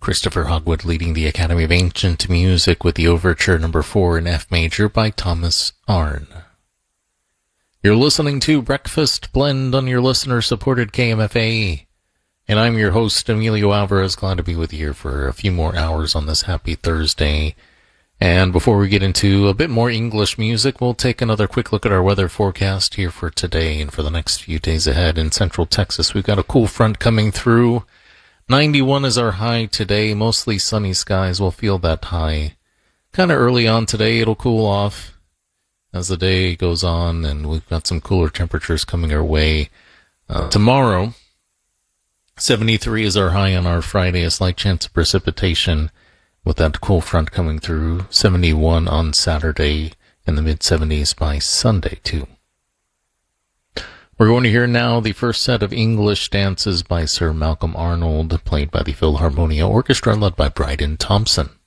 Christopher Hogwood leading the Academy of Ancient Music with the Overture No. 4 in F major by Thomas Arne. You're listening to Breakfast Blend on your listener-supported KMFA, and I'm your host, Emilio Alvarez. Glad to be with you here for a few more hours on this happy Thursday. And before we get into a bit more English music, we'll take another quick look at our weather forecast here for today and for the next few days ahead. In Central Texas, we've got a cool front coming through. 91 is our high today. Mostly sunny skies. We'll feel that high kind of early on today. It'll cool off as the day goes on, and we've got some cooler temperatures coming our way. Tomorrow, 73 is our high on our Friday. A slight chance of precipitation with that cool front coming through. 71 on Saturday, in the mid-70s by Sunday, too. We're going to hear now the first set of English dances by Sir Malcolm Arnold, played by the Philharmonia Orchestra, led by Bryden Thompson.